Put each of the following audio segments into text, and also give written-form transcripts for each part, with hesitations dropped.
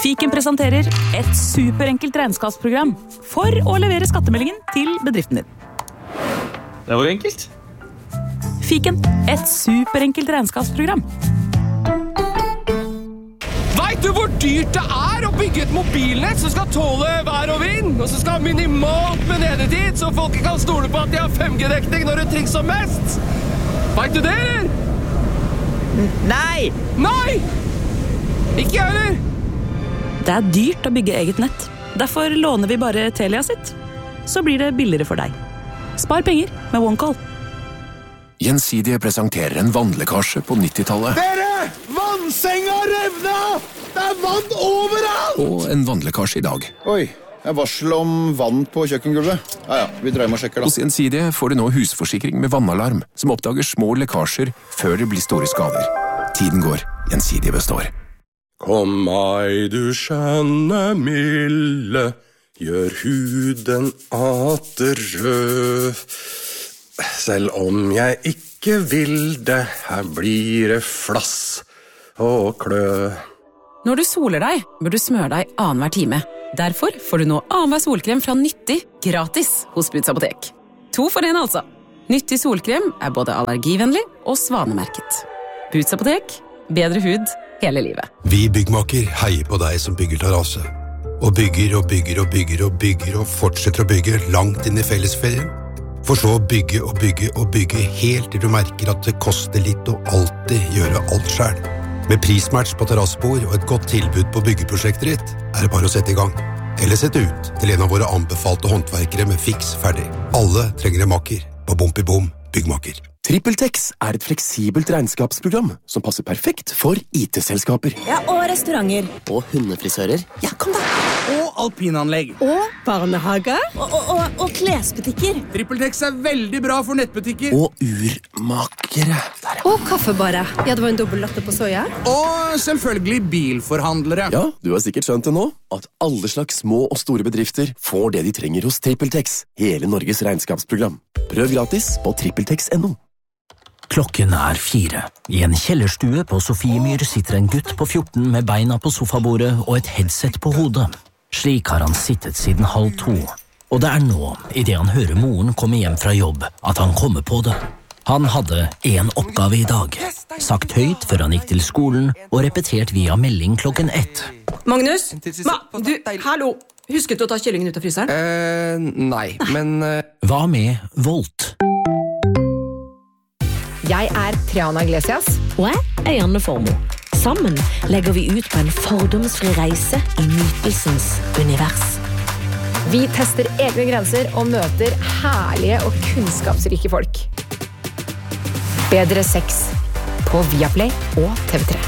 Fiken presenterer et superenkelt regnskapsprogram for å levere skattemeldingen til bedriften din. Det var enkelt. Fiken, et superenkelt regnskapsprogram. Vet du hvor dyrt det å bygge et mobilnett som skal tåle vær og vind, og som skal ha minimalt med nedetid, så folk kan stole på at de har 5G-dekning når det trengs som mest? Vet du det, eller? Nei! Nei! Ikke jeg, eller? Det dyrt å bygge eget nett. Derfor låner vi bare Telia sitt. Så blir det billigere for deg. Spar penger med OneCall. Gjensidige presenterer en vannlekkasje på 90-tallet. Dere! Vannsenga revna! Det vann overalt! Og en vannlekkasje i dag. Oi, jeg varsel om vann på kjøkkengulvet. Ja, vi drar hjem og sjekker da. Hos Gjensidige får du nå husforsikring med vannalarm, som oppdager små lekkasjer før det blir store skader. Tiden går, Gjensidige består. Kom meg, du skjønne milde, gjør huden atter rød. Selv om jeg ikke vil det, her blir det flass og klø. Når du soler deg, bør du smøre deg annenhver time. Derfor får du nå annenhver solkrem fra Nyttig gratis hos Buds Apotek. 2 for 1 altså. Nyttig solkrem både allergivennlig og svanemerket. Buds Apotek, bedre hud hele livet. Vi byggmaker heier på deg som bygger terrasse. Og bygger og bygger og bygger og bygger og fortsetter å bygge langt inn i fellesferien. For så å bygge og bygge og bygge helt til du merker at det koster litt å alltid gjøre alt selv. Med prismatch på terrassebord og et godt tilbud på byggeprosjektet ditt, det bare å sette i gang. Eller sette ut til en av våre anbefalte håndverkere med fiks ferdig. Alle trenger en makker på Bom i Bom byggmaker. TrippelTex et fleksibelt regnskapsprogram som passer perfekt for IT-selskaper. Ja, og restauranter. Og hundefrisører. Ja, kom da. Og alpinanlegg. Og barnehage. Og klesbutikker. TrippelTex veldig bra for nettbutikker. Og urmakere. Og kaffebare. Ja, det var en dobbelt latte på soja. Og selvfølgelig bilforhandlere. Ja, du har sikkert skjønt det nå, at alle slags små og store bedrifter får det de trenger hos TrippelTex. Hele Norges regnskapsprogram. Prøv gratis på trippeltex.no. Klokken 4. I en kjellerstue på Sofiemyr sitter en gutt på 14 med beina på sofabordet og et headset på hodet. Slik har han sittet siden 1:30. Og det nå, i det han hører moren komme hjem fra jobb, at han kommer på det. Han hadde en oppgave i dag. Sagt høyt før han gikk til skolen, og repetert via melding klokken 1. Magnus? Hallo! Husket du å ta kyllingen ut av fryseren? Nei, men... Hva med Volt? Jeg Triana Iglesias. Og jeg Janne Formoe. Sammen legger vi ut på en fordomsfri reise i nytelsens univers. Vi tester egne grenser og møter herlige og kunnskapsrike folk. Bedre sex på Viaplay og TV3.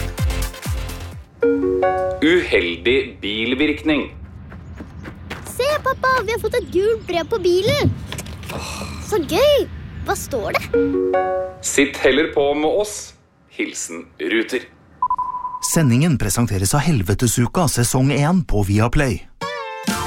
Uheldig bilvirkning. Se, pappa, vi har fått et gult brev på bilen. Så gøy! Hva står det? Sitt heller på med oss. Hilsen Ruter. Sendingen presenteres av Helvetesuka sesong 1 på Viaplay.